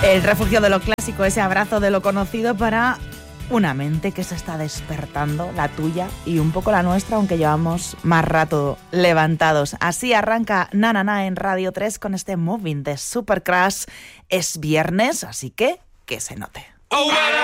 El refugio de lo clásico, ese abrazo de lo conocido para una mente que se está despertando, la tuya y un poco la nuestra, aunque llevamos más rato levantados. Así arranca Na Na Na en Radio 3 con este Moving de Supercrash. Es viernes, así que se note. Oh, well,